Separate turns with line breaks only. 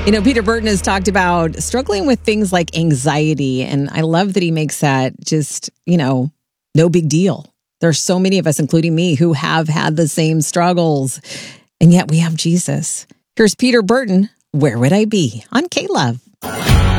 Peter Burton has talked about struggling with things like anxiety. And I love that he makes that just, no big deal. There's so many of us, including me, who have had the same struggles. And yet we have Jesus. Here's Peter Burton, Where Would I Be? On K-Love.